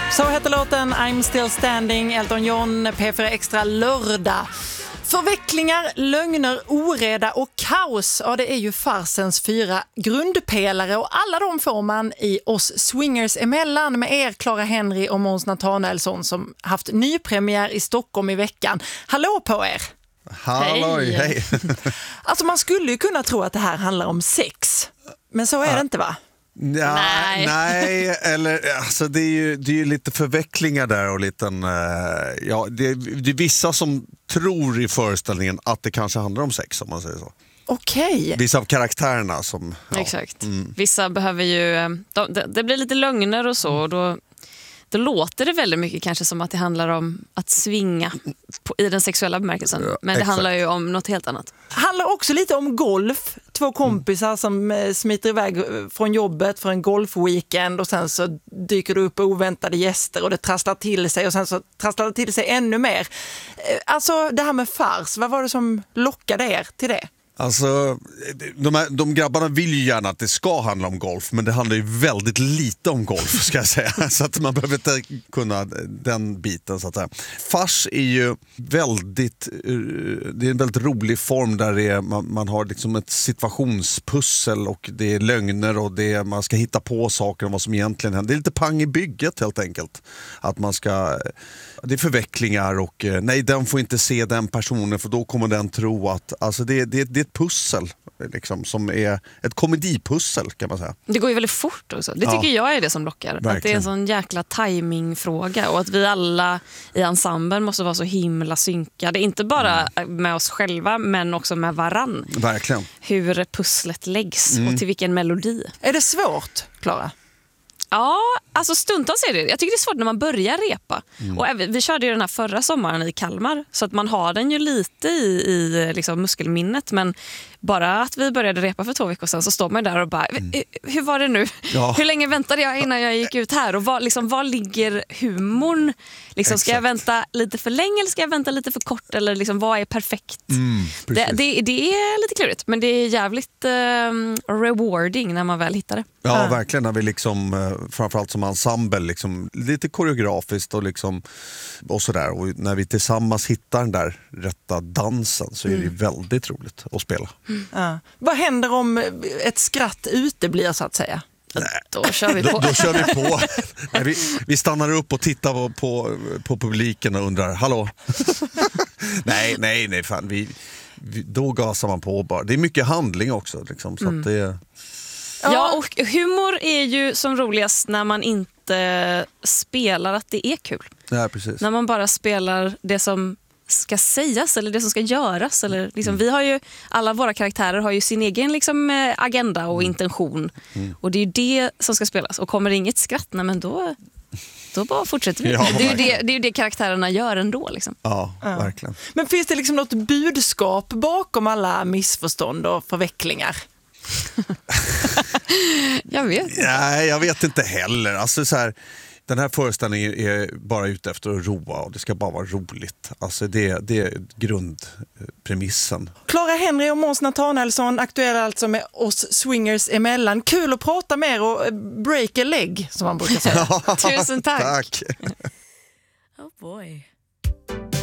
Så heter låten I'm Still Standing, Elton John, P4 Extra lördag. Förvecklingar, lögner, oreda och kaos. Ja, det är ju farsens 4 grundpelare och alla de får man i Oss Swingers emellan med er, Clara Henry och Måns Nathanaelsson som haft nypremiär i Stockholm i veckan. Hallå på er! Halloj, hej! Alltså man skulle ju kunna tro att det här handlar om sex, men så är det inte, va? Ja, nej, eller alltså det är ju lite förvecklingar där och liten, ja, det är vissa som tror i föreställningen att det kanske handlar om sex, om man säger så. Okej. Vissa av karaktärerna som... Ja. Exakt. Vissa behöver ju... Det blir lite lögner och så, och då låter det väldigt mycket kanske som att det handlar om att svinga i den sexuella bemärkelsen. Ja, men det handlar ju om något helt annat. Handlar också lite om golf. 2 kompisar som smiter iväg från jobbet för en golfweekend och sen så dyker det upp oväntade gäster och det trasslar till sig och sen så trasslar det till sig ännu mer. Alltså det här med fars, vad var det som lockade er till det? Alltså, de grabbarna vill ju gärna att det ska handla om golf, men det handlar ju väldigt lite om golf, ska jag säga. Så att man behöver inte kunna den biten, så att säga. Fars är ju väldigt, det är en väldigt rolig form där det är, man har liksom ett situationspussel och det är lögner och man ska hitta på saker om vad som egentligen händer. Det är lite pang i bygget helt enkelt. Att man ska, det är förvecklingar och nej, den får inte se den personen för då kommer den tro att, alltså det är ett pussel liksom, som är ett komedipussel, kan man säga. Det går ju väldigt fort också. Det tycker jag är det som lockar. Verkligen. Att det är en sån jäkla timingfråga och att vi alla i ensemblen måste vara så himla synkade. Inte bara med oss själva men också med varann. Verkligen. Hur pusslet läggs och till vilken melodi. Är det svårt, Clara? Ja, alltså stundtals är det. Jag tycker det är svårt när man börjar repa. Och vi körde ju den här förra sommaren i Kalmar, så att man har den ju lite i liksom muskelminnet, men bara att vi började repa för 2 veckor sedan så står man där och bara, hur var det nu? Ja. Hur länge väntade jag innan jag gick ut här? Och var ligger humorn? Liksom, ska jag vänta lite för länge eller ska jag vänta lite för kort? Eller liksom, vad är perfekt? Det är lite klurigt, men det är jävligt rewarding när man väl hittar det. Ja, verkligen. När vi liksom, framförallt som ensemble, liksom, lite koreografiskt och, liksom, och sådär. Och när vi tillsammans hittar den där rätta dansen så är det väldigt roligt att spela. Ja. Vad händer om ett skratt uteblir, så att säga? Nej. Då kör vi på. Då kör vi på. Nej, vi stannar upp och tittar på publiken och undrar, hallå? nej, fan. Då gasar man på bara. Det är mycket handling också. Liksom, så att det... Ja, och humor är ju som roligast när man inte spelar att det är kul. Ja, precis. När man bara spelar det som ska sägas eller det som ska göras. Eller liksom, vi har ju, alla våra karaktärer har ju sin egen liksom, agenda och intention. Och det är ju det som ska spelas. Och kommer det inget skratt, nej, men då bara fortsätter vi. Ja, det är ju det karaktärerna gör ändå. Liksom. Ja, verkligen. Men finns det liksom något budskap bakom alla missförstånd och förvecklingar? Jag vet inte. Nej, jag vet inte heller. Alltså, så här, den här föreställningen är bara ute efter att roa och det ska bara vara roligt. Alltså, det är grundpremissen. Clara Henry och Måns Nathanaelsson, aktuella alltså med Oss Swingers emellan. Kul att prata med er och break a leg, som man brukar säga. Tusen tack. Tack. Oh boy.